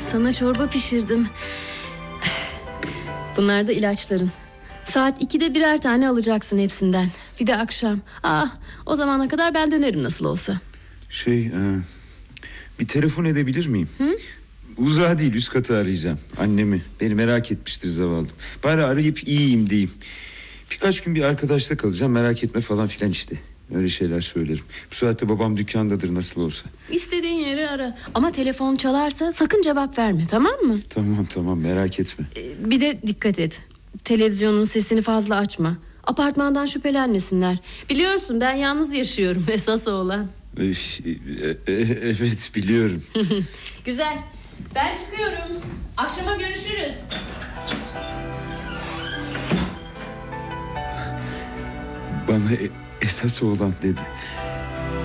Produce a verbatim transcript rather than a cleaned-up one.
Sana çorba pişirdim. Bunlar da ilaçların. Saat ikide birer tane alacaksın hepsinden. Bir de akşam. Ah, o zamana kadar ben dönerim nasıl olsa. Şey e, bir telefon edebilir miyim? Hı? Uzağa değil, üst katı arayacağım. Annemi, beni merak etmiştir zavallı. Bari arayıp iyiyim diyeyim. Birkaç gün bir arkadaşta kalacağım, merak etme falan filan işte. Öyle şeyler söylerim. Bu saatte babam dükkandadır nasıl olsa. İstediğin yeri ara. Ama telefon çalarsa sakın cevap verme, tamam mı? Tamam tamam, merak etme. Ee, bir de dikkat et. Televizyonun sesini fazla açma. Apartmandan şüphelenmesinler. Biliyorsun ben yalnız yaşıyorum, esas oğlan. E, e, e, evet biliyorum. Güzel. Ben çıkıyorum. Akşama görüşürüz. Bana e, esas oğlan dedi.